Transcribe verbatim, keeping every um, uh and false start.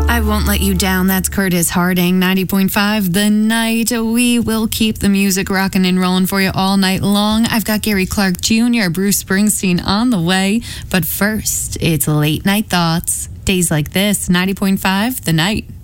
I Won't Let You Down. That's Curtis Harding. ninety point five The Night. We will keep the music rocking and rolling for you all night long. I've got Gary Clark Junior, Bruce Springsteen on the way. But first, it's Late Night Thoughts. Days like this, ninety point five The Night.